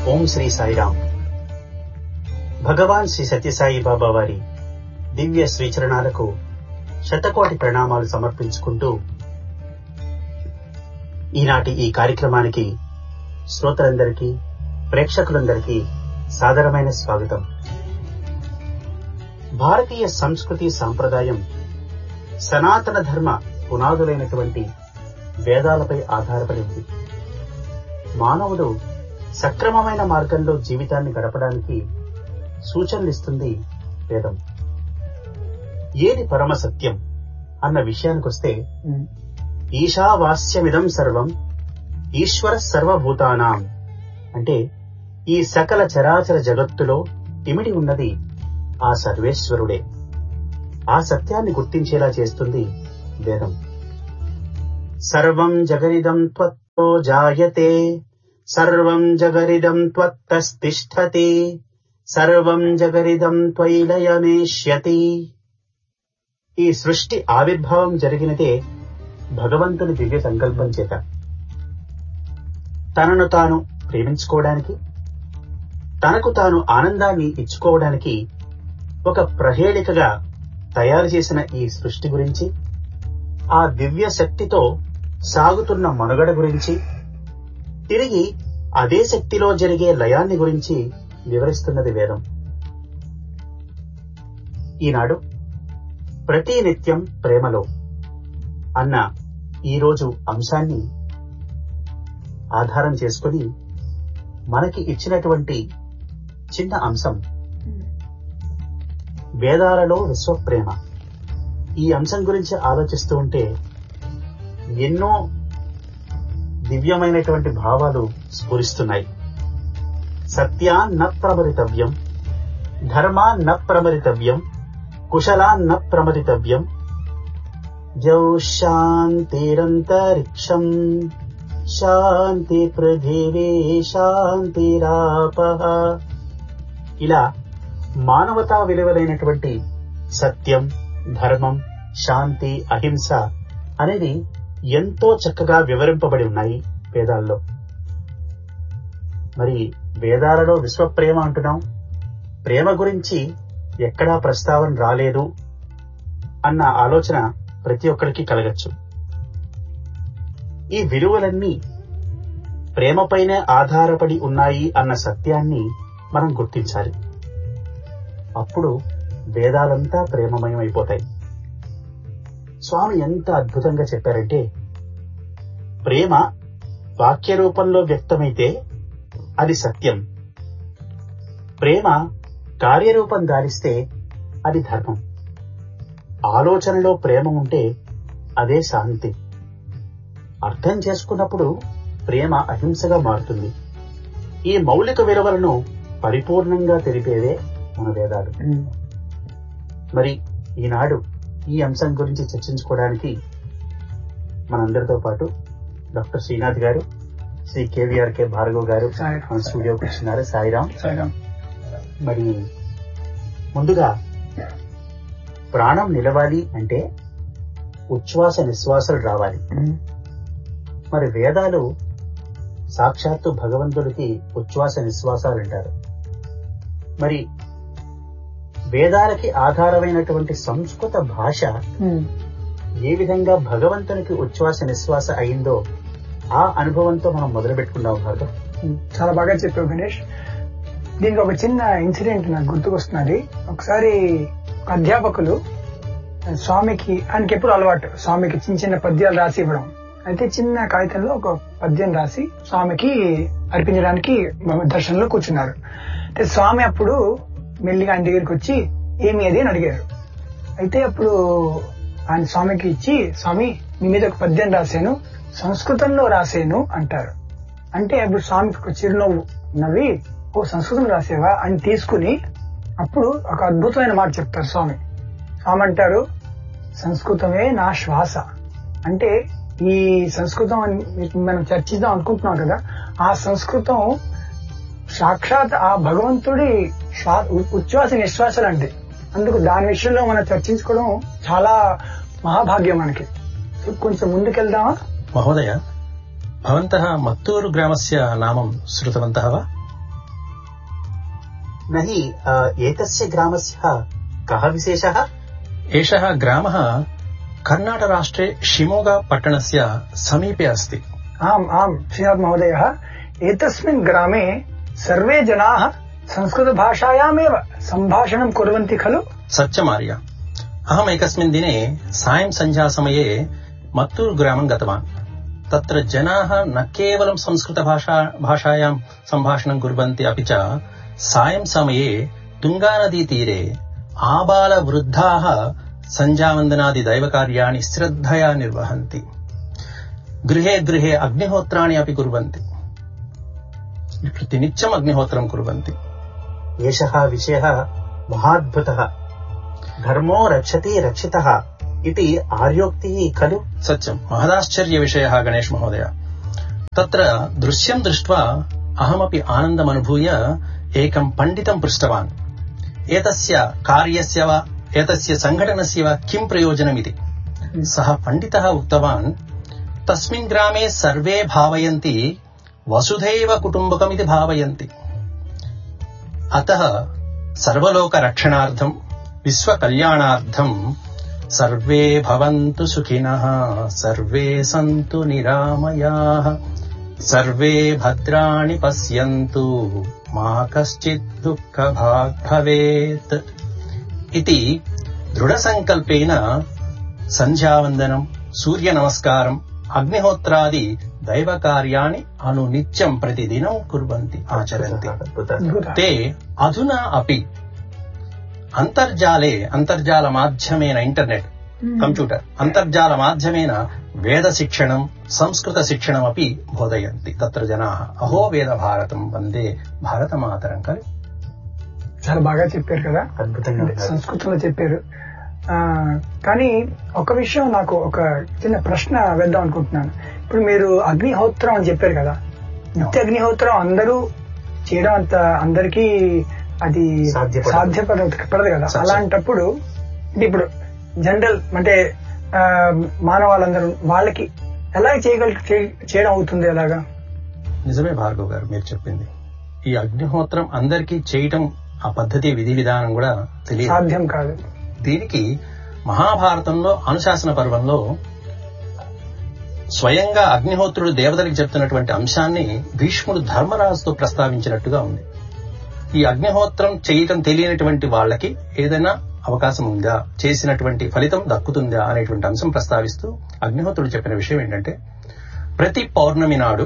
ఓం శ్రీ సాయిరాం. భగవాన్ శ్రీ సత్యసాయి బాబా వారి దివ్య శ్రీచరణాలకు శతకోటి ప్రణామాలు సమర్పించుకుంటూ ఈనాటి ఈ కార్యక్రమానికి శ్రోతలందరికీ, ప్రేక్షకులందరికీ సాదరమైన స్వాగతం. భారతీయ సంస్కృతి సాంప్రదాయం సనాతన ధర్మ పునాదులైనటువంటి వేదాలపై ఆధారపడి ఉంది. మానవుడు సక్రమమైన మార్గంలో జీవితాన్ని గడపడానికి సూచనలిస్తుంది వేదం. ఏది పరమ సత్యం అన్న విషయానికొస్తే, ఈశావాస్యమిదం సర్వం ఈశ్వర సర్వభూతానాం అంటే ఈ సకల చరాచర జగత్తులో ఇమిడి ఉన్నది ఆ సర్వేశ్వరుడే. ఆ సత్యాన్ని గుర్తించేలా చేస్తుంది వేదం. సర్వం జగరిదం త్వత్తో జాయతే, సర్వం జగరిదం త్వత్తస్థిష్ఠతి, సర్వం జగరిదం త్వయిలయమేష్యతి. ఈ సృష్టి ఆవిర్భావం జరిగినదే భగవంతుని దివ్య సంకల్పం చేత. తనను తాను ప్రేమించుకోవడానికి, తనకు తాను ఆనందాన్ని ఇచ్చుకోవడానికి ఒక ప్రహేళికగా తయారు చేసిన ఈ సృష్టి గురించి, ఆ దివ్య శక్తితో సాగుతున్న మనుగడ గురించి, తిరిగి అదే శక్తిలో జరిగే లయాన్ని గురించి వివరిస్తున్నది వేదం. ఈనాడు ప్రతి నిత్యం ప్రేమలో అన్న ఈరోజు అంశాన్ని ఆధారం చేసుకుని మనకి ఇచ్చినటువంటి చిన్న అంశం వేదాలలో విశ్వప్రేమ. ఈ అంశం గురించి ఆలోచిస్తూ ఉంటే ఎన్నో దివ్యమైనటువంటి భావాలు స్ఫురిస్తున్నాయి. సత్యాన్న ప్రమరితవ్యం, ధర్మాన్న ప్రమరితవ్యం, కుశలాన్న ప్రమరితవ్యం, జౌ శాంతిరంతరిక్షం శాంతి పృథివీ శాంతిరాపః. ఇలా మానవతా విలువలైనటువంటి సత్యం, ధర్మం, శాంతి, అహింస అనేది ఎంతో చక్కగా వివరింపబడి ఉన్నాయి వేదాల్లో. మరి వేదాలలో విశ్వప్రేమ అంటున్నాం, ప్రేమ గురించి ఎక్కడా ప్రస్తావన రాలేదు అన్న ఆలోచన ప్రతి ఒక్కరికి కలగచ్చు. ఈ విలువలన్నీ ప్రేమపైనే ఆధారపడి ఉన్నాయి అన్న సత్యాన్ని మనం గుర్తించాలి. అప్పుడు వేదాలంతా ప్రేమమయం అయిపోతాయి. స్వామి ఎంత అద్భుతంగా చెప్పారంటే, ప్రేమ వాక్య రూపంలో వ్యక్తమైతే అది సత్యం, ప్రేమ కార్యరూపం ధారిస్తే అది ధర్మం, ఆలోచనలో ప్రేమ ఉంటే అదే శాంతి. అర్థం చేసుకున్నప్పుడు ప్రేమ అహింసగా మారుతుంది. ఈ మౌలిక విలువలను పరిపూర్ణంగా తెలిపేవే మన వేదాలు. మరి ఈనాడు ఈ అంశం గురించి చర్చించుకోవడానికి మనందరితో పాటు డాక్టర్ శ్రీనాథ్ గారు, శ్రీ కేవీఆర్కే భార్గవ్ గారు మన స్టూడియోకి వచ్చినారు. సాయిరాం. మరి ముందుగా ప్రాణం నిలవాలి అంటే ఉచ్ఛ్వాస నిశ్వాసాలు రావాలి. మరి వేదాలు సాక్షాత్తు భగవంతుడికి ఉచ్ఛ్వాస నిశ్వాసాలు అంటారు. మరి వేదాలకి ఆధారమైనటువంటి సంస్కృత భాష ఏ విధంగా భగవంతునికి ఉచ్ఛ్వాస నిశ్వాస అయిందో ఆ అనుభవంతో మనం మొదలు పెట్టుకున్నాం. భార్గవ్, చాలా బాగా చెప్పావు గణేష్. దీనికి ఒక చిన్న ఇన్సిడెంట్ నాకు గుర్తుకొస్తున్నది. ఒకసారి అధ్యాపకులు స్వామికి, ఆయనకి ఎప్పుడు అలవాటు స్వామికి చిన్న చిన్న పద్యాలు రాసి ఇవ్వడం. అయితే చిన్న కాగితంలో ఒక పద్యం రాసి స్వామికి అర్పించడానికి దర్శనంలో కూర్చున్నారు. అయితే స్వామి అప్పుడు మెల్లిగా ఆయన దగ్గరికి వచ్చి ఏమి అది అని అడిగారు. అయితే అప్పుడు ఆయన స్వామికి ఇచ్చి, స్వామి మీ మీద ఒక పద్యం రాశాను, సంస్కృతంలో రాశాను అంటారు. అంటే అప్పుడు స్వామికి చిరునవ్వు నవ్వి, ఓ సంస్కృతంలో రాసేవా అని తీసుకుని అప్పుడు ఒక అద్భుతమైన మాట చెప్తారు స్వామి. స్వామి అంటారు, సంస్కృతమే నా శ్వాస. అంటే ఈ సంస్కృతం మనం చర్చిద్దాం అనుకుంటున్నాం కదా, ఆ సంస్కృతం సాక్షాత్ ఆ భగవంతుడి ఉచ్ఛ్వాస నిశ్వాసాలు అంటే. అందుకు దాని విషయంలో మనం చర్చించుకోవడం చాలా మహాభాగ్యం మనకి. కొంచెం ముందుకెళ్దామా? మహోదయ, భవంతః మత్తూరు గ్రామస్య నామం శృతవంతః వా? నహి ఏతస్య గ్రామస్య కః విశేషः? एषः ग्रामः कर्णाटकराष्ट्रे शिमोगा पट्टणस्य समीपे अस्ति. आम् आम् श्रीनाथ महोदयः, एतस्मिन् ग्रामे सर्वे जनाः संस्कृतभाषायामेव सम्भाषणं कुर्वन्ति खलु? सत्यमार्य. अहम् एकस्मिन् दिने सायं सन्ध्यासमये मत्तूरु ग्रामं गतवान्. तत्र जनाः न केवलं संस्कृतभाषायां सम्भाषणं कुर्वन्ति, अपि च सायं समये तुङ्गानदीतीरे आबालवृद्धाः सञ्ध्यावन्दनादि दैवकार्याणि श्रद्धया निर्वहन्ति. गृहे गृहे अग्निहोत्राणि अपि कुर्वन्ति. प्रतिनित्यम् अग्निहोत्रं कुर्वन्ति. एषः विषयः महाद्भुतः. धर्मो रक्षति रक्षितः इति आर्योक्तिः खलु? सत्यम्. महदाश्चर्यविषयः गणेश महोदय. तत्र दृश्यं दृष्ट्वा अहमपि आनन्दमनुभूय एकं पण्डितं पृष्टवान्. एतस्य कार्यस्य वा एतस्य सङ्घटनस्य वा किं प्रयोजनमिति. सः पण्डितः उक्तवान्, तस्मिन् ग्रामे सर्वे भावयन्ति वसुधैव कुटुम्बकमिति भावयन्ति. अतः सर्वलोकरक्षणार्थं विश्वकल्याणार्थं सर्वे भवन्तु सुखिनः, सर्वे सन्तु निरामयाः, सर्वे भद्राणि पश्यन्तु, मा कश्चित् दुःखभाग् भवेत् इति दृढसङ्कल्पेन सन्ध्यावन्दनं, सूर्यनमस्कारम्, अग्निहोत्रादि दैवकार्याणि अनुनित्यं प्रतिदिनं कुर्वन्ति, आचरन्ति. ते अधुना अपि अन्तर्जालमाध्यमेन, इंटरनेट्, कंप्यूटर् अन्तर्जालमाध्यमेन वेदशिक्षणं, संस्कृतशिक्षणमपि बोधयन्ति तत्र जनाः. अहो वेदभारतं वन्दे భారతమాతరం ఖలు. చాలా బాగా చెప్పారు కదా, అద్భుతంగా సంస్కృతంలో చెప్పారు. కానీ ఒక విషయం, నాకు ఒక చిన్న ప్రశ్న వేద్దాం అనుకుంటున్నాను. ఇప్పుడు మీరు అగ్నిహోత్రం అని చెప్పారు కదా, నిత్య అగ్నిహోత్రం అందరూ చేయడం అంత అందరికీ అది సాధ్యపడదు కదా. అలాంటప్పుడు ఇప్పుడు జనరల్ అంటే మానవాళ్ళందరూ వాళ్ళకి ఎలా చేయడం అవుతుంది? ఎలాగా? నిజమే భార్గవ్ గారు మీరు చెప్పింది. ఈ అగ్నిహోత్రం అందరికీ చేయటం, ఆ పద్ధతి విధి విధానం కూడా తెలియదు, సాధ్యం కాదు. దీనికి మహాభారతంలో అనుశాసన పర్వంలో స్వయంగా అగ్నిహోత్రుడు దేవతలకు చెప్తున్నటువంటి అంశాన్ని భీష్ముడు ధర్మరాజుతో ప్రస్తావించినట్టుగా ఉంది. ఈ అగ్నిహోత్రం చేయటం తెలియనటువంటి వాళ్ళకి ఏదైనా అవకాశం ఉందా, చేసినటువంటి ఫలితం దక్కుతుందా అనేటువంటి అంశం ప్రస్తావిస్తూ అగ్నిహోత్రుడు చెప్పిన విషయం ఏంటంటే, ప్రతి పౌర్ణమి నాడు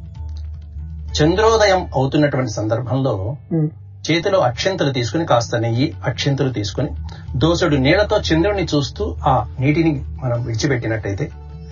చంద్రోదయం అవుతున్నటువంటి సందర్భంలో చేతిలో అక్షంతలు తీసుకుని, కాస్త నెయ్యి అక్షంతలు తీసుకుని, దోసెడు నీళ్లతో చంద్రుడిని చూస్తూ ఆ నీటిని మనం విడిచిపెట్టినట్టయితే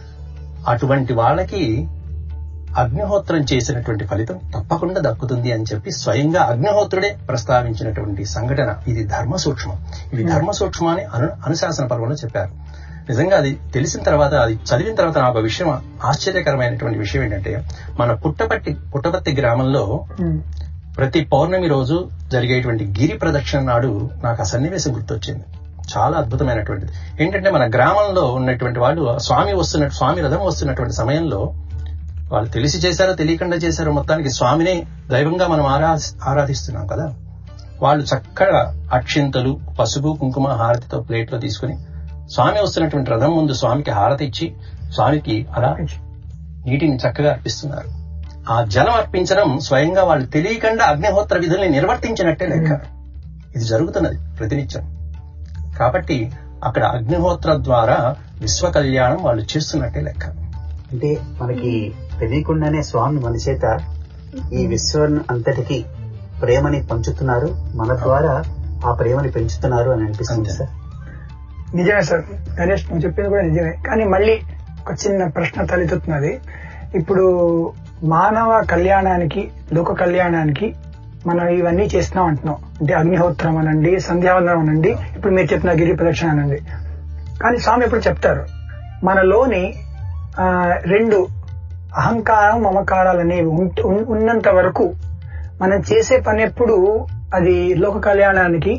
అటువంటి వాళ్ళకి అగ్నిహోత్రం చేసినటువంటి ఫలితం తప్పకుండా దక్కుతుంది అని చెప్పి స్వయంగా అగ్నిహోత్రుడే ప్రస్తావించినటువంటి సంఘటన. ఇది ధర్మ సూక్ష్మం. ఇది ధర్మ సూక్ష్మాన్ని అనుశాసన పర్వంలో చెప్పారు. నిజంగా అది తెలిసిన తర్వాత, అది చదివిన తర్వాత నాకు విషయం, ఆశ్చర్యకరమైనటువంటి విషయం ఏంటంటే, మన పుట్టపర్తి గ్రామంలో ప్రతి పౌర్ణమి రోజు జరిగేటువంటి గిరి ప్రదక్షిణ నాడు నాకు ఆ సన్నివేశం గుర్తొచ్చింది. చాలా అద్భుతమైనటువంటిది. ఏంటంటే, మన గ్రామంలో ఉన్నటువంటి వాళ్ళు స్వామి రథం వస్తున్నటువంటి సమయంలో వాళ్ళు తెలిసి చేశారో తెలియకుండా చేశారో, మొత్తానికి స్వామినే దైవంగా మనం ఆరాధిస్తున్నాం కదా. వాళ్ళు చక్కగా అక్షింతలు, పసుపు, కుంకుమ, హారతితో ప్లేట్లో తీసుకుని స్వామి వస్తున్నటువంటి రథం ముందు స్వామికి హారతి ఇచ్చి స్వామికి అలా నీటిని చక్కగా అర్పిస్తున్నారు. ఆ జలం అర్పించడం స్వయంగా వాళ్ళు తెలియకుండా అగ్నిహోత్ర విధుల్ని నిర్వర్తించినట్టే లెక్క. ఇది జరుగుతున్నది ప్రతినిత్యం. కాబట్టి అక్కడ అగ్నిహోత్ర ద్వారా విశ్వ కళ్యాణం వాళ్ళు చేస్తున్నట్టే లెక్క. అంటే మనకి తెలియకుండానే స్వామి మన చేత ఈ విశ్వం అంతటికి ప్రేమని పంచుతున్నారు, మన ద్వారా ఆ ప్రేమని పెంచుతున్నారు అని అనిపిస్తుంది సార్. నిజమే సార్ గణేష్, నువ్వు చెప్పింది కూడా నిజమే. కానీ మళ్ళీ ఒక చిన్న ప్రశ్న తలెత్తుతున్నది. ఇప్పుడు మానవ కళ్యాణానికి, లోక కళ్యాణానికి మనం ఇవన్నీ చేస్తున్నాం అంటున్నాం. అంటే అగ్నిహోత్రం అనండి, సంధ్యావందనం అనండి, ఇప్పుడు మీరు చెప్పిన గిరి ప్రదక్షిణ అనండి. కానీ స్వామి ఎప్పుడు చెప్తారు, మనలోని రెండు అహంకారం, మమకారాలు అనేవి ఉన్నంత వరకు మనం చేసే పని ఎప్పుడు అది లోక కళ్యాణానికి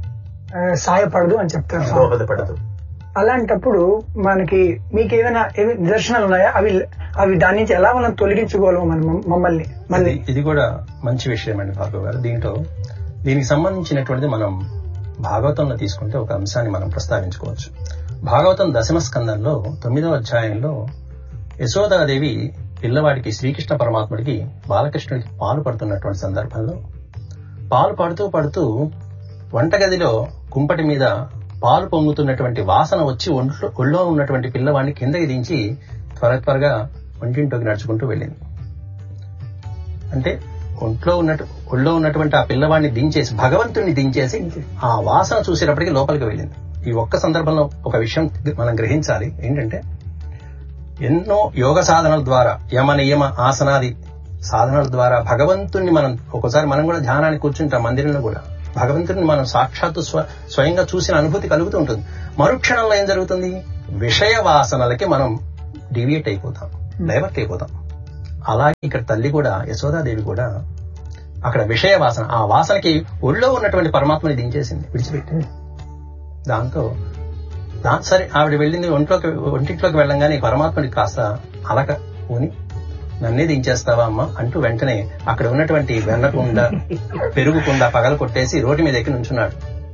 సహాయపడదు అని చెప్తారు. అలాంటప్పుడు మనకి మీకేమైనా నిదర్శనాలు ఉన్నాయా? అవి దాని నుంచి ఎలా మనం తొలగించుకోగలము మమ్మల్ని? ఇది కూడా మంచి విషయం అండి భార్గవ్ గారు. దీంట్లో దీనికి సంబంధించినటువంటిది మనం భాగవతంలో తీసుకుంటే ఒక అంశాన్ని మనం ప్రస్తావించుకోవచ్చు. భాగవతం 10వ స్కందంలో 9వ అధ్యాయంలో యశోదాదేవి పిల్లవాడికి శ్రీకృష్ణ పరమాత్ముడికి బాలకృష్ణుడికి పాలు పడుతున్నటువంటి సందర్భంలో పాలు పడుతూ వంటగదిలో కుంపటి మీద పాలు పొంగుతున్నటువంటి వాసన వచ్చి ఒళ్ళో ఉన్నటువంటి పిల్లవాడిని కిందకి దించి త్వరగా వంటింట్లోకి నడుచుకుంటూ వెళ్ళింది. అంటే ఒళ్ళో ఉన్నటువంటి ఆ పిల్లవాడిని దించేసి భగవంతుడిని దించేసి ఆ వాసన చూసేటప్పటికి లోపలికి వెళ్ళింది. ఈ ఒక్క సందర్భంలో ఒక విషయం మనం గ్రహించాలి. ఏంటంటే ఎన్నో యోగ సాధనల ద్వారా యమ నియమ ఆసనాది సాధనల ద్వారా భగవంతుణ్ణి మనం ఒక్కోసారి మనం కూడా ధ్యానానికి కూర్చుంటాం మందిరంలో కూడా భగవంతుడిని మనం సాక్షాత్తు స్వయంగా చూసిన అనుభూతి కలుగుతూ ఉంటుంది. మరుక్షణంలో ఏం జరుగుతుంది? విషయ వాసనలకి మనం డివియేట్ అయిపోతాం, డైవర్ట్ అయిపోతాం. అలాగే ఇక్కడ తల్లి కూడా యశోదాదేవి కూడా అక్కడ విషయ వాసన, ఆ వాసనకి ఒళ్ళో ఉన్నటువంటి పరమాత్మని దించేసింది, విడిచిపెట్టింది. దాంతో సరే ఆవిడ వెళ్ళింది ఒంటింట్లోకి వెళ్ళంగానే పరమాత్మని కాస్త అలక ఊని నన్నే దించేస్తావా అమ్మ అంటూ వెంటనే అక్కడ ఉన్నటువంటి వెన్నకుండా పెరుగుకుండా పగల కొట్టేసి రోడ్డు మీద ఎక్కి నుంచున్నాడు.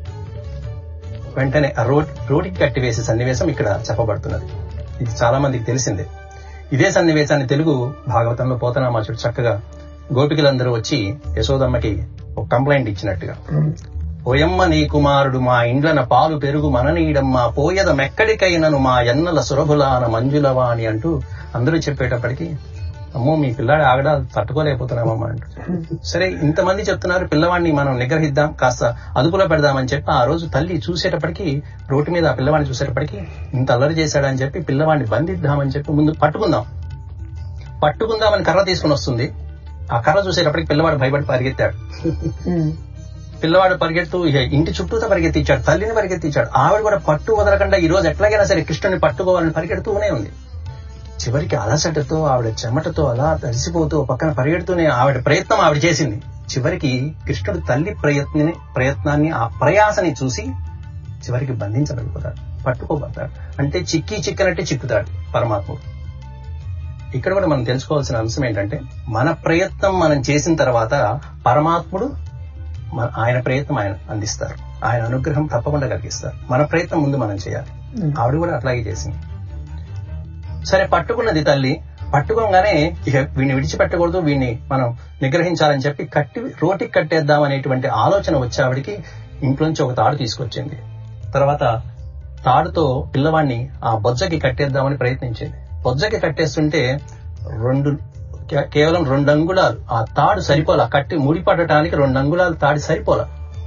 వెంటనే ఆ రోటికి కట్టి వేసే సన్నివేశం ఇక్కడ చెప్పబడుతున్నది. ఇది చాలా మందికి తెలిసిందే. ఇదే సన్నివేశాన్ని తెలుగు భాగవతంలో పోతనామాచుడు చక్కగా గోపికలందరూ వచ్చి యశోదమ్మకి ఒక కంప్లైంట్ ఇచ్చినట్టుగా, ఓయమ్మ నీ కుమారుడు మా ఇండ్లన పాలు పెరుగు మననీడమ్మా పోయద మెక్కడికైనను మా ఎన్నల సురభులాన మంజులవాణి అంటూ అందరూ చెప్పేటప్పటికీ అమ్మో మీ పిల్లాడు ఆగడా తట్టుకోలేకపోతున్నామమ్మా అంటూ. సరే ఇంతమంది చెప్తున్నారు, పిల్లవాడిని మనం నిగ్రహిద్దాం, కాస్త అదుపులో పెడదామని చెప్పి ఆ రోజు తల్లి చూసేటప్పటికి రోడ్డు మీద ఆ పిల్లవాడిని చూసేటప్పటికి ఇంత అల్లరి చేశాడని చెప్పి పిల్లవాడిని బంధిద్దామని చెప్పి ముందు పట్టుకుందామని కర్ర తీసుకుని వస్తుంది. ఆ కర్ర చూసేటప్పటికి పిల్లవాడు భయపడి పరిగెత్తాడు. పిల్లవాడు పరిగెడుతూ ఇంటి చుట్టూతో పరిగెత్తించాడు, తల్లిని పరిగెత్తించాడు. ఆవిడ కూడా పట్టు వదలకుండా ఈ రోజు ఎట్లాగైనా సరే కృష్ణుని పట్టుకోవాలని పరిగెడుతూనే ఉంది. చివరికి అలసటతో ఆవిడ చెమటతో అలా తడిసిపోతూ పక్కన పరిగెడుతూనే ఆవిడ ప్రయత్నం ఆవిడ చేసింది. చివరికి కృష్ణుడు తల్లి ప్రయత్నాన్ని ఆ ప్రయాసని చూసి చివరికి బంధించబడిపోతాడు, పట్టుకోబడతాడు. అంటే చిక్కనట్టే చిక్కుతాడు పరమాత్ముడు. ఇక్కడ కూడా మనం తెలుసుకోవాల్సిన అంశం ఏంటంటే మన ప్రయత్నం మనం చేసిన తర్వాత పరమాత్ముడు ఆయన ప్రయత్నం ఆయన అందిస్తారు, ఆయన అనుగ్రహం తప్పకుండా కలిగిస్తారు. మన ప్రయత్నం ముందు మనం చేయాలి. ఆవిడ కూడా అట్లాగే చేసింది. సరే పట్టుకున్నది తల్లి. పట్టుకోగానే ఇక వీడిని విడిచిపెట్టకూడదు, వీడిని మనం నిగ్రహించాలని చెప్పి రోటికి కట్టేద్దాం అనేటువంటి ఆలోచన వచ్చి ఆవిడికి ఇంట్లోంచి ఒక తాడు తీసుకొచ్చింది. తర్వాత తాడుతో పిల్లవాడిని ఆ బొజ్జకి కట్టేద్దామని ప్రయత్నించింది. బొజ్జకి కట్టేస్తుంటే కేవలం 2 అంగుళాలు ఆ తాడు సరిపోలా, కట్టి ముడిపడటానికి 2 అంగుళాలు తాడు సరిపోలా.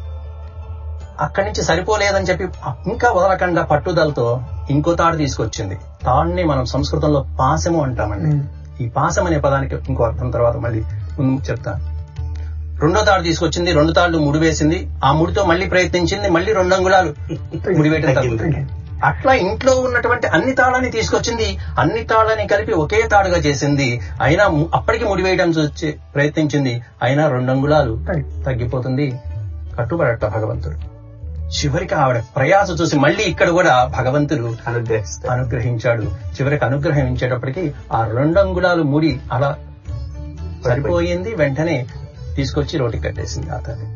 అక్కడి నుంచి సరిపోలేదని చెప్పి ఇంకా వదలకుండా పట్టుదలతో ఇంకో తాడు తీసుకొచ్చింది. తాడుని మనం సంస్కృతంలో పాశము అంటామండి. ఈ పాశం అనే పదానికి ఇంకో అర్థం తర్వాత మళ్ళీ ముందు చెప్తాను. 2వ తాడు తీసుకొచ్చింది, 2 తాళ్లు ముడి వేసింది. ఆ ముడితో మళ్ళీ ప్రయత్నించింది, మళ్ళీ 2 అంగుళాలు ముడివేయడం తగ్గుతుంది. అట్లా ఇంట్లో ఉన్నటువంటి అన్ని తాళ్ళని తీసుకొచ్చింది, అన్ని తాళ్ళని కలిపి ఒకే తాడుగా చేసింది. అయినా అప్పటికి ముడివేయడం ప్రయత్నించింది, అయినా 2 అంగుళాలు తగ్గిపోతుంది. కట్టుబడట భగవంతుడు. చివరికి ఆవిడ ప్రయాస చూసి మళ్ళీ ఇక్కడ కూడా భగవంతుడు అనుగ్రహించాడు. చివరికి అనుగ్రహించేటప్పటికి ఆ 2 అంగుళాలు ముడి అలా సరిపోయింది. వెంటనే తీసుకొచ్చి రోటికి కట్టేసింది ఆ తల్లి.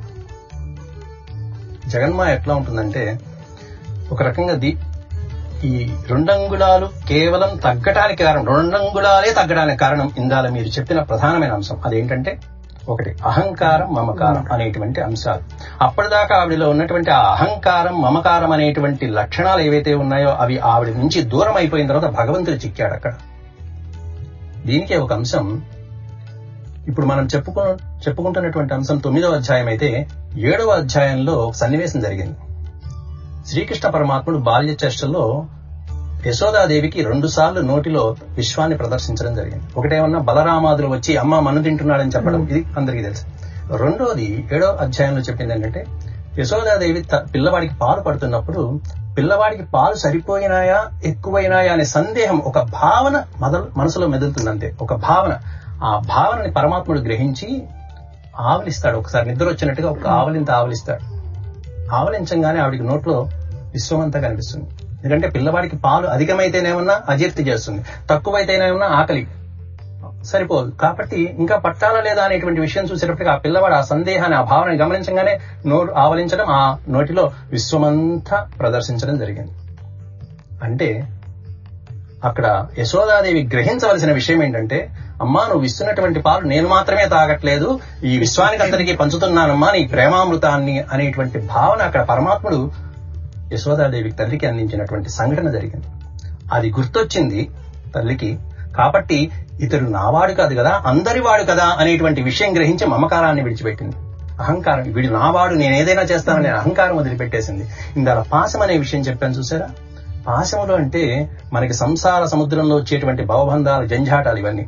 జగన్మాయ ఎట్లా ఉంటుందంటే ఒక రకంగా ఈ 2 అంగుళాలు కేవలం తగ్గటానికి కారణం, 2 అంగుళాలే తగ్గడానికి కారణం ఇందాల మీరు చెప్పిన ప్రధానమైన అంశం. అదేంటంటే ఒకటి అహంకారం, మమకారం అనేటువంటి అంశాలు. అప్పటిదాకా ఆవిడలో ఉన్నటువంటి ఆ అహంకారం, మమకారం అనేటువంటి లక్షణాలు ఏవైతే ఉన్నాయో అవి ఆవిడ నుంచి దూరం అయిపోయిన తర్వాత భగవంతుడు చిక్కాడు అక్కడ. దీనికే ఒక అంశం ఇప్పుడు మనం చెప్పుకుంటున్నటువంటి అంశం 9వ అధ్యాయం అయితే 7వ అధ్యాయంలో ఒక సన్నివేశం జరిగింది. శ్రీకృష్ణ పరమాత్ముడు బాల్య చేష్టల్లో యశోదాదేవికి 2 సార్లు నోటిలో విశ్వాన్ని ప్రదర్శించడం జరిగింది. ఒకటేమన్నా బలరామాదులు వచ్చి అమ్మ మన్ను తింటున్నాడని చెప్పడం, ఇది అందరికీ తెలుసు. రెండోది 7వ అధ్యాయంలో చెప్పింది ఏంటంటే యశోదాదేవి పిల్లవాడికి పాలు పడుతున్నప్పుడు పిల్లవాడికి పాలు సరిపోయినాయా ఎక్కువైనాయా అనే సందేహం, ఒక భావన మనసులో మెదులుతుందంటే ఒక భావన. ఆ భావనని పరమాత్ముడు గ్రహించి ఆవలిస్తాడు. ఒకసారి నిద్ర వచ్చినట్టుగా ఒక ఆవలింత ఆవలిస్తాడు. ఆవలించంగానే ఆవిడికి నోట్లో విశ్వమంతా కనిపిస్తుంది. ఎందుకంటే పిల్లవాడికి పాలు అధికమైతేనేమన్నా అజీర్తి చేస్తుంది, తక్కువైతేనేమన్నా ఆకలి సరిపోదు. కాబట్టి ఇంకా పట్టాలా లేదా అనేటువంటి విషయం చూసేటప్పటికి ఆ పిల్లవాడు ఆ సందేహాన్ని, ఆ భావనని గమనించగానే నోరు ఆవలించడం, ఆ నోటిలో విశ్వమంతా ప్రదర్శించడం జరిగింది. అంటే అక్కడ యశోదాదేవి గ్రహించవలసిన విషయం ఏంటంటే, అమ్మా నువ్వు ఇస్తున్నటువంటి పాలు నేను మాత్రమే తాగట్లేదు, ఈ విశ్వానికి అందరికీ పంచుతున్నానమ్మా నీ ప్రేమామృతాన్ని అనేటువంటి భావన అక్కడ పరమాత్ముడు యశోదాదేవి తల్లికి అందించినటువంటి సంఘటన జరిగింది. అది గుర్తొచ్చింది తల్లికి. కాబట్టి ఇతడు నావాడు కాదు కదా, అందరి వాడు కదా అనేటువంటి విషయం గ్రహించి మమకారాన్ని విడిచిపెట్టింది. అహంకారం, వీడు నావాడు, నేను ఏదైనా చేస్తానని అహంకారం వదిలిపెట్టేసింది. ఇందాక పాశం అనే విషయం చెప్పాను చూసారా. పాశములు అంటే మనకి సంసార సముద్రంలో వచ్చేటువంటి భవబంధాలు, జంఝాటాలు, ఇవన్నీ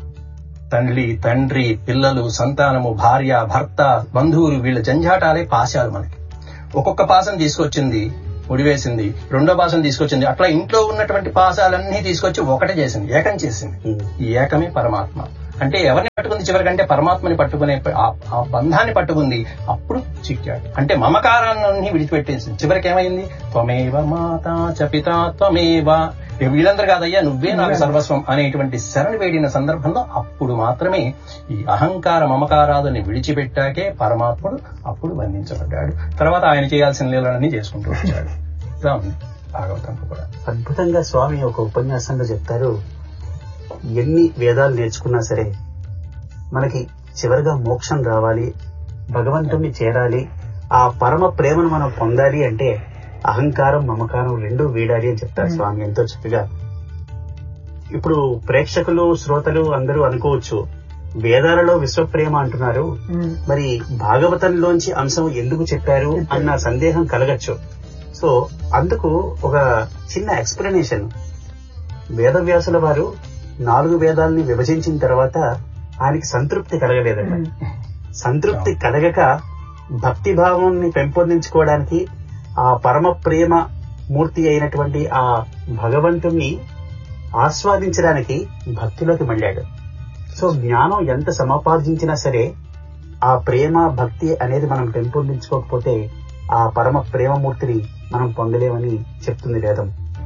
తండ్రి, పిల్లలు, సంతానము, భార్య, భర్త, బంధువులు, వీళ్ళ జంఝాటాలే పాశాలు. మనకి ఒక్కొక్క పాశం తీసుకొచ్చింది, ముడివేసింది, రెండో పాశం తీసుకొచ్చింది, అట్లా ఇంట్లో ఉన్నటువంటి పాశాలన్నీ తీసుకొచ్చి ఒకటే చేసింది, ఏకం చేసింది. ఈ ఏకమే పరమాత్మ. అంటే ఎవరిని పట్టుకుంది చివరికంటే పరమాత్మని పట్టుకునే ఆ బంధాన్ని పట్టుకుంది. అప్పుడు చిక్కాడు. అంటే మమకారాన్ని విడిచిపెట్టేసింది. చివరికి ఏమైంది, త్వమేవ మాతా చ పితా త్వమేవ, వీళ్ళందరూ కాదయ్యా నువ్వే నాకు సర్వస్వం అనేటువంటి శరణి వేడిన సందర్భంలో అప్పుడు మాత్రమే ఈ అహంకార మమకారాదుని విడిచిపెట్టాకే పరమాత్ముడు అప్పుడు బంధించబడ్డాడు. తర్వాత ఆయన చేయాల్సిన లీలలన్నీ చేసుకుంటూ వచ్చాడు. ఇలా ఉంది భాగవతంలో కూడా. అద్భుతంగా స్వామి ఒక ఉపన్యాసంలో చెప్తారు, ఎన్ని వేదాలు నేర్చుకున్నా సరే మనకి చివరిగా మోక్షం రావాలి, భగవంతుణ్ణి చేరాలి, ఆ పరమ ప్రేమను మనం పొందాలి అంటే అహంకారం మమకారం రెండూ వీడాలి అని చెప్తారు స్వామి ఎంతో చక్కగా. ఇప్పుడు ప్రేక్షకులు, శ్రోతలు అందరూ అనుకోవచ్చు, వేదాలలో విశ్వప్రేమ అంటున్నారు, మరి భాగవతంలోంచి అంశం ఎందుకు చెప్పారు అన్న సందేహం కలగచ్చు. సో అందుకు ఒక చిన్న ఎక్స్ప్లెనేషన్. వేదవ్యాసుల వారు 4 వేదాలని విభజించిన తర్వాత ఆయనకి సంతృప్తి కలగలేదండి. సంతృప్తి కలగక భక్తిభావాన్ని పెంపొందించుకోవడానికి, ఆ పరమ ప్రేమ మూర్తి అయినటువంటి ఆ భగవంతుణ్ణి ఆస్వాదించడానికి భక్తిలోకి మళ్ళాడు. సో జ్ఞానం ఎంత సముపార్జించినా సరే ఆ ప్రేమ భక్తి అనేది మనం పెంపొందించుకోకపోతే ఆ పరమ ప్రేమమూర్తిని మనం పొందలేమని చెప్తుంది వేదం.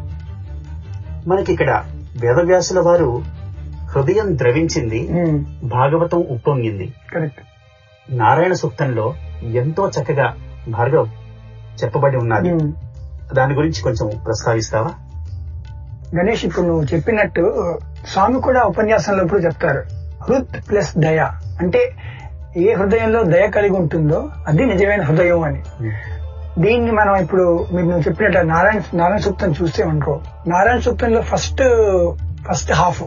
మనకి ఇక్కడ వేదవ్యాసుల వారు హృదయం ద్రవించింది, భాగవతం ఉప్పొంగింది. నారాయణ సూక్తంలో ఎంతో చక్కగా భార్గవ్ చెప్పబడి ఉన్నది. దాని గురించి కొంచెం ప్రస్తావిస్తావా గణేష్? ఇప్పుడు నువ్వు చెప్పినట్టు స్వామి కూడా ఉపన్యాసంలో ఇప్పుడు చెప్తారు, హృద్ ప్లస్ దయ. అంటే ఏ హృదయంలో దయ కలిగి ఉంటుందో అది నిజమైన హృదయం అని. దీన్ని మనం ఇప్పుడు నువ్వు చెప్పినట్టు నారాయణ సూక్తం చూస్తే అనుకో, నారాయణ సూక్తంలో ఫస్ట్ హాఫ్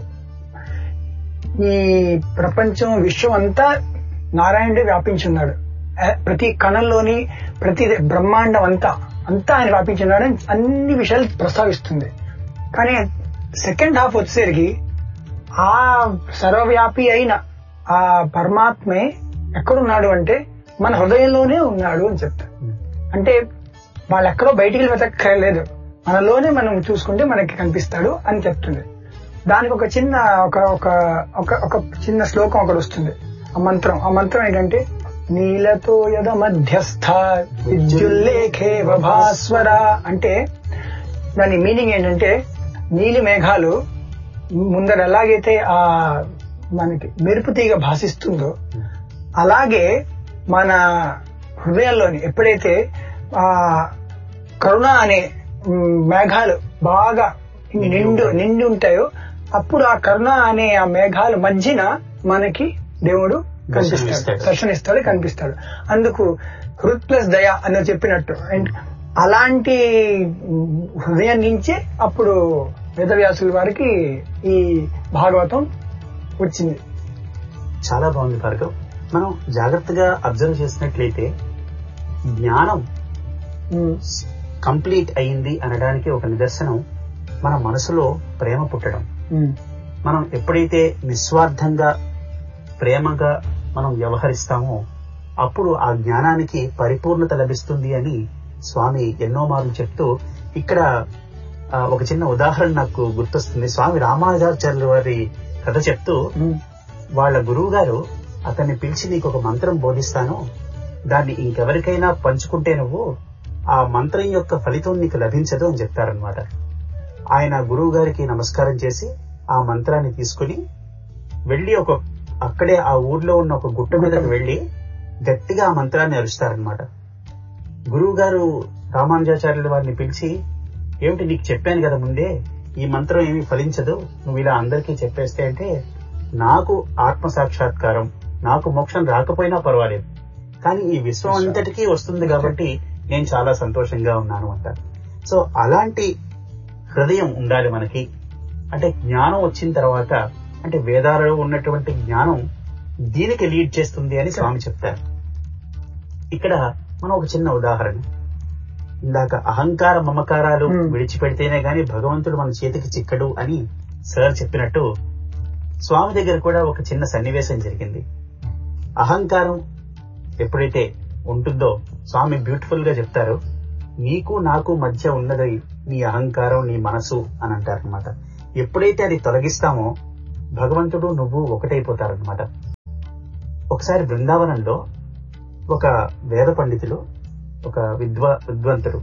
ఈ ప్రపంచం, విశ్వం అంతా నారాయణుడే వ్యాపించున్నాడు. ప్రతి కణంలోని ప్రతి బ్రహ్మాండం అంతా ఆయన వ్యాపించున్నాడు, అన్ని విషయాలు ప్రస్తావిస్తుంది. కానీ సెకండ్ హాఫ్ వచ్చేసరికి ఆ సర్వవ్యాపి అయిన ఆ పరమాత్మే ఎక్కడున్నాడు అంటే మన హృదయంలోనే ఉన్నాడు అని చెప్తారు. అంటే వాళ్ళు ఎక్కడో బయటికి వెతక్కర్లేదు, మనలోనే మనం చూసుకుంటే మనకి కనిపిస్తాడు అని చెప్తుంది. దానికి ఒక చిన్న శ్లోకం ఒకటి వస్తుంది, ఆ మంత్రం ఏంటంటే, నీలతో యద మధ్యస్థ విద్యుల్లేఖేవ భాస్వర. అంటే దాని మీనింగ్ ఏంటంటే, నీలి మేఘాలు ముందర ఎలాగైతే ఆ మనకి మెరుపు తీగ భాషిస్తుందో అలాగే మన హృదయంలోని ఎప్పుడైతే ఆ కరుణ అనే మేఘాలు బాగా నిండి ఉంటాయో అప్పుడు ఆ కరుణ అనే ఆ మేఘాల మధ్యన మనకి దేవుడు దర్శనిస్తాడు, కనిపిస్తాడు. అందుకు హృద్ ప్లస్ దయ అని చెప్పినట్టు అలాంటి హృదయం నుంచే అప్పుడు వేదవ్యాసుల వారికి ఈ భాగవతం వచ్చింది. చాలా బాగుంది భార్గవ్. మనం జాగ్రత్తగా అబ్జర్వ్ చేసినట్లయితే జ్ఞానం కంప్లీట్ అయింది అనడానికి ఒక నిదర్శనం మన మనసులో ప్రేమ పుట్టడం. మనం ఎప్పుడైతే నిస్వార్థంగా ప్రేమగా మనం వ్యవహరిస్తామో అప్పుడు ఆ జ్ఞానానికి పరిపూర్ణత లభిస్తుంది అని స్వామి ఎన్నో మార్లు చెప్తూ, ఇక్కడ ఒక చిన్న ఉదాహరణ నాకు గుర్తొస్తుంది. స్వామి రామానుజాచార్యుల వారి కథ చెప్తూ, వాళ్ళ గురువు గారు అతన్ని పిలిచి, నీకు ఒక మంత్రం బోధిస్తాను, దాన్ని ఇంకెవరికైనా పంచుకుంటే నువ్వు ఆ మంత్రం యొక్క ఫలితం నీకు లభించదు అని చెప్తారనమాట. ఆయన గురువు గారికి నమస్కారం చేసి ఆ మంత్రాన్ని తీసుకుని వెళ్లి అక్కడే ఆ ఊర్లో ఉన్న ఒక గుట్ట మీదకి వెళ్లి గట్టిగా ఆ మంత్రాన్ని అరుస్తారనమాట. గురువు గారు రామానుజాచార్యుల వారిని పిలిచి, ఏమిటి నీకు చెప్పాను కదా ముందే, ఈ మంత్రం ఏమీ ఫలించదు, నువ్వు ఇలా అందరికీ చెప్పేస్తే అంటే, నాకు ఆత్మ సాక్షాత్కారం, నాకు మోక్షం రాకపోయినా పర్వాలేదు, కానీ ఈ విశ్వం అంతటికీ వస్తుంది కాబట్టి నేను చాలా సంతోషంగా ఉన్నాను అంటారు. సో అలాంటి హృదయం ఉండాలి మనకి. అంటే జ్ఞానం వచ్చిన తర్వాత, అంటే వేదాలలో ఉన్నటువంటి జ్ఞానం దీనికి లీడ్ చేస్తుంది అని స్వామి చెప్తారు. ఇక్కడ మనం ఒక చిన్న ఉదాహరణ, ఇందాక అహంకార మమకారాలు విడిచిపెడితేనే గాని భగవంతుడు మన చేతికి చిక్కడు అని సార్ చెప్పినట్టు, స్వామి దగ్గర కూడా ఒక చిన్న సన్నివేశం జరిగింది. అహంకారం ఎప్పుడైతే ఉంటుందో స్వామి బ్యూటిఫుల్ గా చెప్తారు, నీకు నాకు మధ్య ఉన్నది నీ అహంకారం, నీ మనసు అని అంటారనమాట. ఎప్పుడైతే అది తొలగిస్తామో భగవంతుడు నువ్వు ఒకటైపోతారనమాట. ఒకసారి బృందావనంలో ఒక వేద పండితులు, ఒక విద్వంతుడు,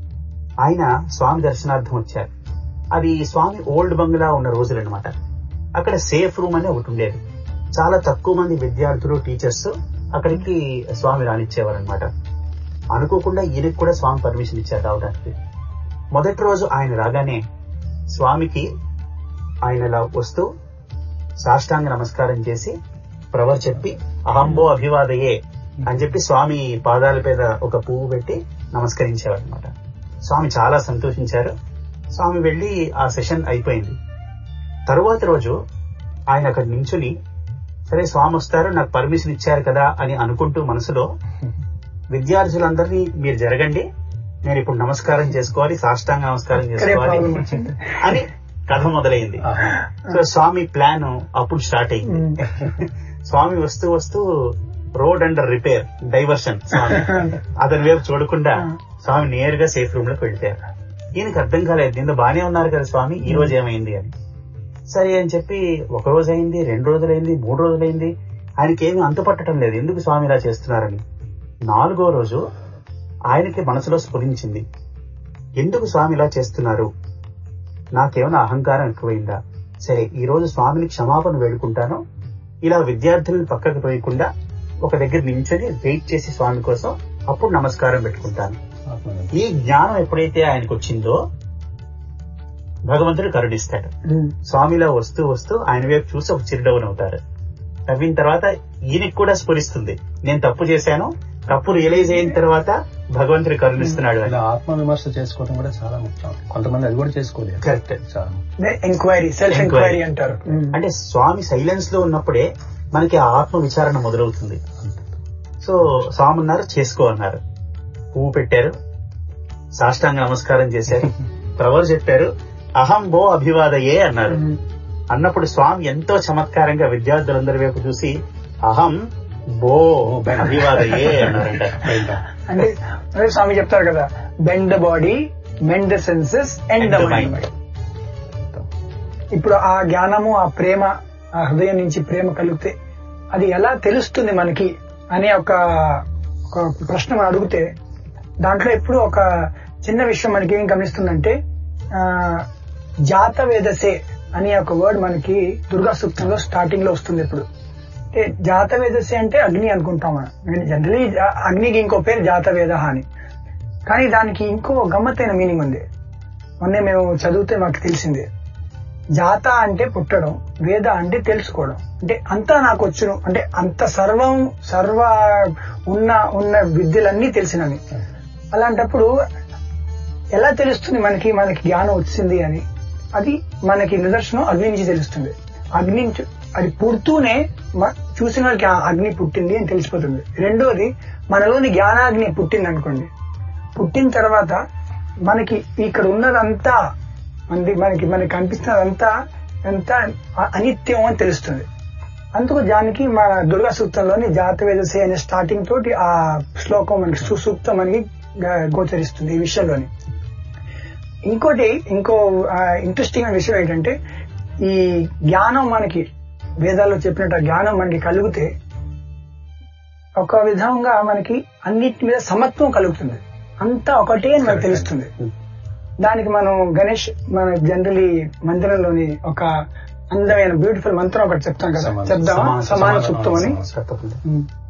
ఆయన స్వామి దర్శనార్థం వచ్చారు. అది స్వామి ఓల్డ్ బంగ్లా ఉన్న రోజులనమాట. అక్కడ సేఫ్ రూమ్ అని ఒకటి ఉండేది. చాలా తక్కువ మంది విద్యార్థులు, టీచర్స్ అక్కడికి స్వామి రానిచ్చేవారనమాట. అనుకోకుండా ఈయనకి కూడా స్వామి పర్మిషన్ ఇచ్చారు రావడానికి. మొదటి రోజు ఆయన రాగానే స్వామికి ఆయన ఇలా వస్తూ సాష్టాంగ నమస్కారం చేసి ప్రవర్ చెప్పి అహంబో అభివాదయే అని చెప్పి స్వామి పాదాల మీద ఒక పువ్వు పెట్టి నమస్కరించేవారనమాట. స్వామి చాలా సంతోషించారు. స్వామి వెళ్లి ఆ సెషన్ అయిపోయింది. తరువాత రోజు ఆయన అక్కడ నించుని, సరే స్వామి వస్తారు, నాకు పర్మిషన్ ఇచ్చారు కదా అని అనుకుంటూ మనసులో, విద్యార్థులందరినీ మీరు జరగండి, నేను ఇప్పుడు నమస్కారం చేసుకోవాలి, సాష్టాంగ నమస్కారం చేసుకోవాలి అని కథ మొదలైంది. సో స్వామి ప్లాన్ అప్పుడు స్టార్ట్ అయింది. స్వామి వస్తూ వస్తూ రోడ్ అండర్ రిపేర్, డైవర్షన్, స్వామి అతని వైపు చూడకుండా స్వామి నేరుగా సేఫ్ రూమ్ లోకి వెళ్తారు. ఈయనకి అర్థం కాలేదు, దీంతో బానే ఉన్నారు కదా స్వామి, ఈ రోజు ఏమైంది అని. సరే అని చెప్పి 1 రోజు అయింది, 2 రోజులైంది, 3 రోజులైంది, ఆయనకి ఏమీ అంతుపట్టడం లేదు ఎందుకు స్వామి ఇలా చేస్తున్నారని. 4వ రోజు ఆయనకి మనసులో స్ఫురించింది, ఎందుకు స్వామి ఇలా చేస్తున్నారు, నాకేమైనా అహంకారం ఎక్కువైందా, సరే ఈ రోజు స్వామిని క్షమాపణ వేడుకుంటాను, ఇలా విద్యార్థులను పక్కకు పోయకుండా ఒక దగ్గర నించొని వెయిట్ చేసి స్వామి కోసం అప్పుడు నమస్కారం పెట్టుకుంటాను. ఈ జ్ఞానం ఎప్పుడైతే ఆయనకు వచ్చిందో భగవంతుడు కరుణిస్తాడు. స్వామిలా వస్తూ వస్తూ ఆయన వైపు చూసి ఒక చిరునవ్వు అవుతారు. నవ్విన తర్వాత ఈయనకి కూడా స్ఫురిస్తుంది, నేను తప్పు చేశాను, తప్పు రియలైజ్ అయిన తర్వాత భగవంతుడు కరుణిస్తున్నాడు. ఆత్మ విమర్శ చేసుకోవడం కూడా చాలా ముఖ్యం. కొంతమంది అది కూడా చేసుకోలేదు. కరెక్ట్. ఎంక్వైరీ, సెల్ఫ్ ఎంక్వైరీ అంటారు. అంటే స్వామి సైలెన్స్ లో ఉన్నప్పుడే మనకి ఆత్మ విచారణ మొదలవుతుంది. సో స్వామి అన్నారు, చేసుకో అన్నారు, పువ్వు పెట్టారు, సాష్టాంగ నమస్కారం చేశారు, ప్రవర్ చెప్పారు, అహం బో అభివాదయే అన్నారు. అన్నప్పుడు స్వామి ఎంతో చమత్కారంగా విద్యార్థులందరి వైపు చూసి అహం బో అభివాదయే అన్నారంట. అంటే స్వామి చెప్తారు కదా, bend the body, mend the senses, end the mind. ఇప్పుడు ఆ జ్ఞానము, ఆ ప్రేమ, ఆ హృదయం నుంచి ప్రేమ కలిగితే అది ఎలా తెలుస్తుంది మనకి అనే ఒక ప్రశ్న మనం అడిగితే, దాంట్లో ఎప్పుడు ఒక చిన్న విషయం మనకి ఏం గమనిస్తుందంటే, జాత వేదసే అనే ఒక వర్డ్ మనకి దుర్గా సూక్తంలో స్టార్టింగ్ లో వస్తుంది. ఇప్పుడు జాత వేదసే అంటే అగ్ని అనుకుంటాం మనం. జనరలీ అగ్నికి ఇంకో పేరు జాత వేద అని, కానీ దానికి ఇంకో గమ్మత్తైన మీనింగ్ ఉంది. మొన్నే మేము చదివితే మాకు తెలిసింది. జాత అంటే పుట్టడం, వేద అంటే తెలుసుకోవడం. అంటే అంతా నాకు వచ్చును, అంటే అంత సర్వ ఉన్న విద్యలన్నీ తెలిసినవి. అలాంటప్పుడు ఎలా తెలుస్తుంది మనకి జ్ఞానం వచ్చింది అని? అది మనకి నిదర్శనం అగ్ని నుంచి తెలుస్తుంది. అగ్ని నుంచి అది పుడుతూనే చూసిన వాళ్ళకి అగ్ని పుట్టింది అని తెలిసిపోతుంది. రెండోది, మనలోని జ్ఞానాగ్ని పుట్టింది అనుకోండి, పుట్టిన తర్వాత మనకి ఇక్కడ ఉన్నదంతా మనకి కనిపిస్తున్నదంతా ఎంత అనిత్యం అని తెలుస్తుంది. అందుకు దానికి మన దుర్గా సూక్తంలోని జాతవేదసే అనే స్టార్టింగ్ తోటి ఆ శ్లోకం మనకి సుసూక్తం మనకి గోచరిస్తుంది ఈ విషయంలోని. ఇంకో ఇంట్రెస్టింగ్ విషయం ఏంటంటే, ఈ జ్ఞానం మనకి వేదాల్లో చెప్పినట్టు జ్ఞానం మనకి కలిగితే ఒక విధంగా మనకి అన్నిటి మీద సమత్వం కలుగుతుంది. అంతా ఒకటే అని మనకు తెలుస్తుంది. దానికి మనం మన జనరలీ మందిరంలోని ఒక అందమైన బ్యూటిఫుల్ మంత్రం ఒకటి చెప్తాం కదా, చెప్దామా? సమాన సూక్తం అని. తప్పకుండా.